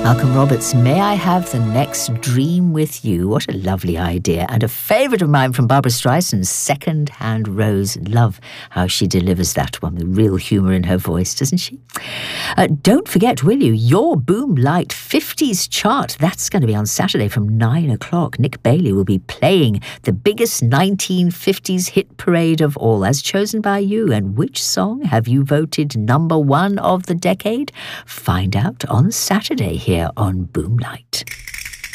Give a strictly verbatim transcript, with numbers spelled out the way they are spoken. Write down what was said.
Malcolm Roberts, May I Have the Next Dream with You? What a lovely idea. And a favourite of mine from Barbra Streisand's Second Hand Rose. Love how she delivers that one with real humour in her voice, doesn't she? Uh, don't forget, will you, your Boomlight fifties chart. That's going to be on Saturday from nine o'clock. Nick Bailey will be playing the biggest nineteen fifties hit parade of all, as chosen by you. And which song have you voted number one of the decade? Find out on Saturday here on Boomlight.